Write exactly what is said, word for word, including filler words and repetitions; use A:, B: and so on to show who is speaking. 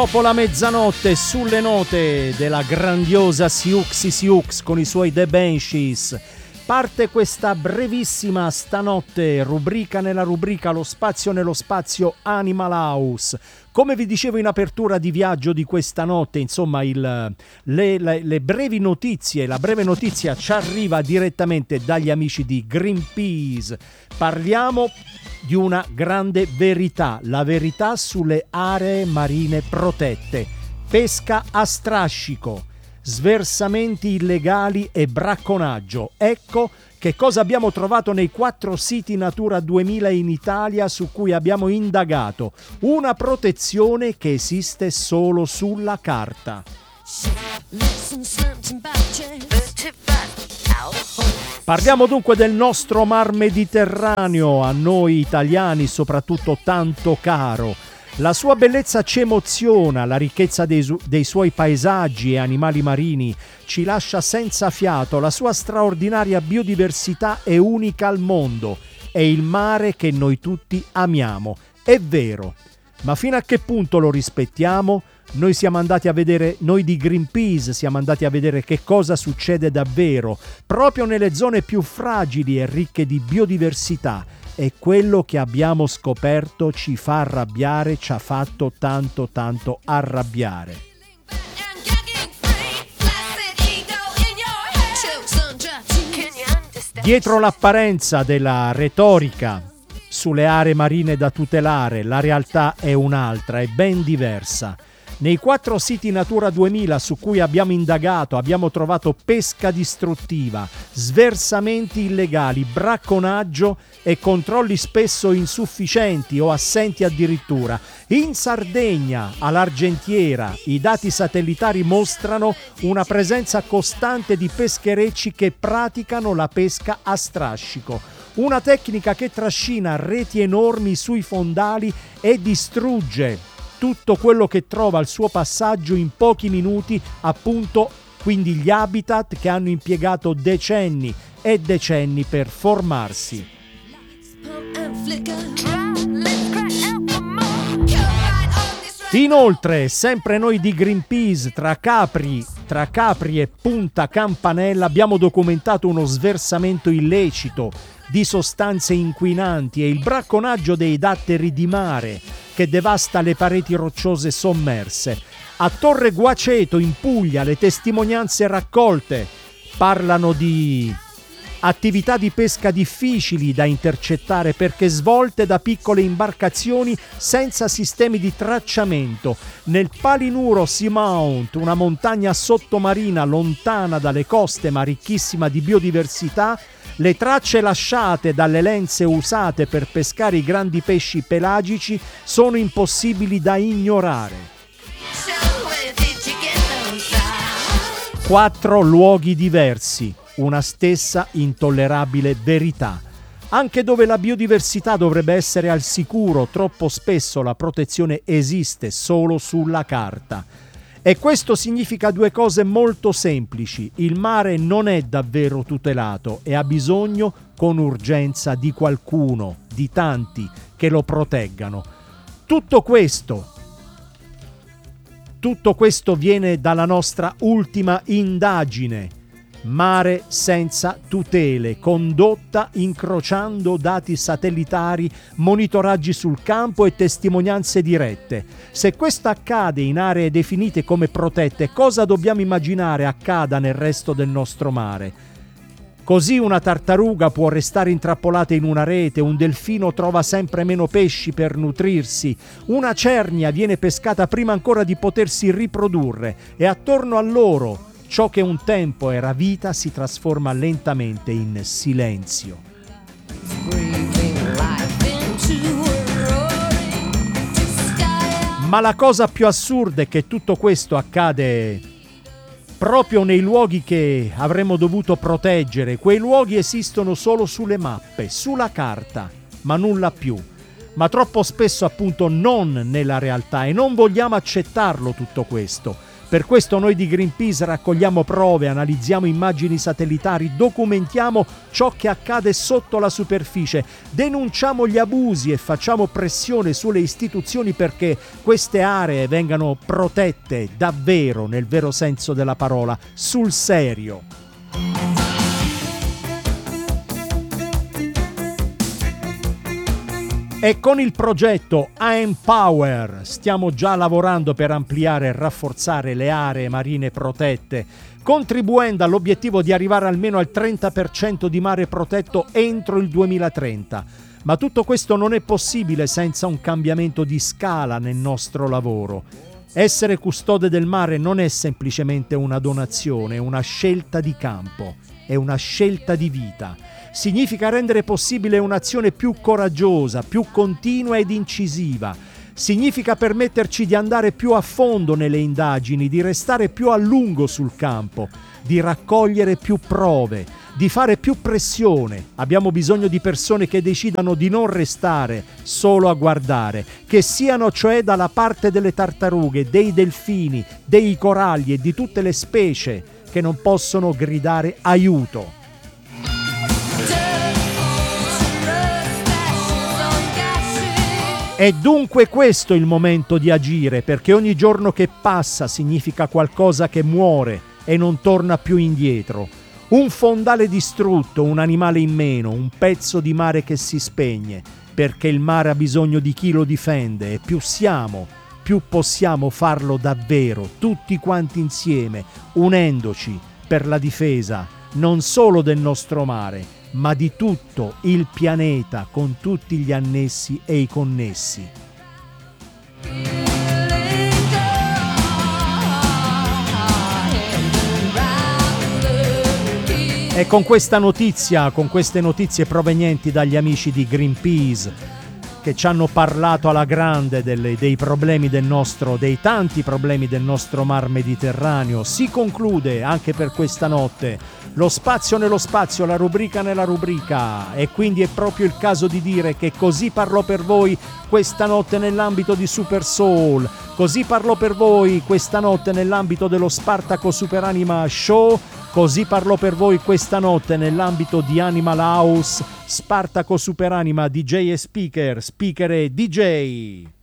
A: Dopo la mezzanotte, sulle note della grandiosa Siouxsie Sioux con i suoi The Banshees, parte questa brevissima stanotte rubrica nella rubrica Lo spazio nello spazio Animal House. Come vi dicevo in apertura di viaggio di questa notte, insomma il, le, le, le brevi notizie, la breve notizia ci arriva direttamente dagli amici di Greenpeace. Parliamo di una grande verità, la verità sulle aree marine protette, pesca a strascico, sversamenti illegali e bracconaggio. Ecco che cosa abbiamo trovato nei quattro siti Natura duemila in Italia su cui abbiamo indagato. Una protezione che esiste solo sulla carta. Parliamo dunque del nostro mar Mediterraneo, a noi italiani soprattutto tanto caro. La sua bellezza ci emoziona, la ricchezza dei, su- dei suoi paesaggi e animali marini ci lascia senza fiato, la sua straordinaria biodiversità è unica al mondo, è il mare che noi tutti amiamo, è vero, ma fino a che punto lo rispettiamo? Noi siamo andati a vedere, noi di Greenpeace siamo andati a vedere che cosa succede davvero, proprio nelle zone più fragili e ricche di biodiversità. E quello che abbiamo scoperto ci fa arrabbiare, ci ha fatto tanto tanto arrabbiare. Dietro l'apparenza della retorica sulle aree marine da tutelare, la realtà è un'altra, è ben diversa. Nei quattro siti Natura duemila su cui abbiamo indagato abbiamo trovato pesca distruttiva, sversamenti illegali, bracconaggio e controlli spesso insufficienti o assenti addirittura. In Sardegna, all'Argentiera, i dati satellitari mostrano una presenza costante di pescherecci che praticano la pesca a strascico. Una tecnica che trascina reti enormi sui fondali e distrugge tutto quello che trova al suo passaggio in pochi minuti, appunto, quindi gli habitat che hanno impiegato decenni e decenni per formarsi. Inoltre, sempre noi di Greenpeace, tra Capri, tra Capri e Punta Campanella abbiamo documentato uno sversamento illecito di sostanze inquinanti e il bracconaggio dei datteri di mare che devasta le pareti rocciose sommerse. A Torre Guaceto, in Puglia, le testimonianze raccolte parlano di attività di pesca difficili da intercettare perché svolte da piccole imbarcazioni senza sistemi di tracciamento. Nel Palinuro Seamount, una montagna sottomarina lontana dalle coste ma ricchissima di biodiversità, le tracce lasciate dalle lenze usate per pescare i grandi pesci pelagici sono impossibili da ignorare. Quattro luoghi diversi, una stessa intollerabile verità. Anche dove la biodiversità dovrebbe essere al sicuro, troppo spesso la protezione esiste solo sulla carta. E questo significa due cose molto semplici. Il mare non è davvero tutelato e ha bisogno con urgenza di qualcuno, di tanti, che lo proteggano. Tutto questo, tutto questo viene dalla nostra ultima indagine. Mare senza tutele, condotta incrociando dati satellitari, monitoraggi sul campo e testimonianze dirette. Se questo accade in aree definite come protette, cosa dobbiamo immaginare accada nel resto del nostro mare? Così una tartaruga può restare intrappolata in una rete, un delfino trova sempre meno pesci per nutrirsi, una cernia viene pescata prima ancora di potersi riprodurre e attorno a loro ciò che un tempo era vita si trasforma lentamente in silenzio. Ma la cosa più assurda è che tutto questo accade proprio nei luoghi che avremmo dovuto proteggere. Quei luoghi esistono solo sulle mappe, sulla carta, ma nulla più. Ma troppo spesso appunto non nella realtà e non vogliamo accettarlo tutto questo. Per questo noi di Greenpeace raccogliamo prove, analizziamo immagini satellitari, documentiamo ciò che accade sotto la superficie, denunciamo gli abusi e facciamo pressione sulle istituzioni perché queste aree vengano protette davvero, nel vero senso della parola, sul serio. E con il progetto Empower stiamo già lavorando per ampliare e rafforzare le aree marine protette, contribuendo all'obiettivo di arrivare almeno al trenta per cento di mare protetto entro il duemilatrenta. Ma tutto questo non è possibile senza un cambiamento di scala nel nostro lavoro. Essere custode del mare non è semplicemente una donazione, è una scelta di campo, è una scelta di vita. Significa rendere possibile un'azione più coraggiosa, più continua ed incisiva. Significa permetterci di andare più a fondo nelle indagini, di restare più a lungo sul campo, di raccogliere più prove, di fare più pressione. Abbiamo bisogno di persone che decidano di non restare solo a guardare, che siano cioè dalla parte delle tartarughe, dei delfini, dei coralli e di tutte le specie che non possono gridare aiuto. È dunque questo il momento di agire, perché ogni giorno che passa significa qualcosa che muore e non torna più indietro. Un fondale distrutto, un animale in meno, un pezzo di mare che si spegne, perché il mare ha bisogno di chi lo difende e più siamo, più possiamo farlo davvero, tutti quanti insieme, unendoci per la difesa non solo del nostro mare, ma di tutto il pianeta con tutti gli annessi e i connessi. E con questa notizia, con queste notizie provenienti dagli amici di Greenpeace, che ci hanno parlato alla grande delle, dei problemi del nostro, dei tanti problemi del nostro mar Mediterraneo, si conclude anche per questa notte lo spazio nello spazio, la rubrica nella rubrica, e quindi è proprio il caso di dire che così parlò per voi questa notte nell'ambito di Super Soul, così parlò per voi questa notte nell'ambito dello Spartaco Superanima Show, così parlò per voi questa notte nell'ambito di Animal House, Spartaco Superanima, D J e speaker, speaker e D J.